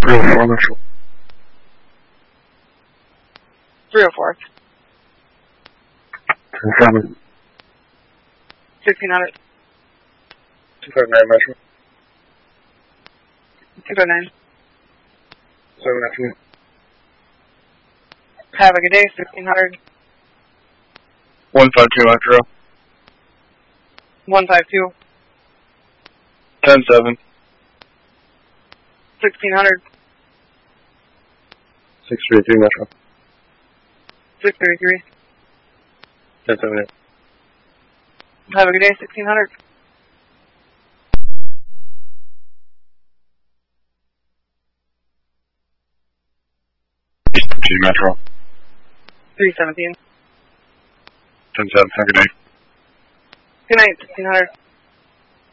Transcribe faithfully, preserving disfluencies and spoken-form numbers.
three oh four Metro. three oh four. ten seven. sixteen hundred. two five nine Metro. two five nine. seven afternoon. Have a good day, sixteen hundred. one five two Metro. one five two. ten seven. sixteen hundred. six three three Metro. six thirty-three. ten seven eight. Have a good day, sixteen hundred. G Metro. three seventeen. ten seven. Have a good day. Good night, sixteen hundred.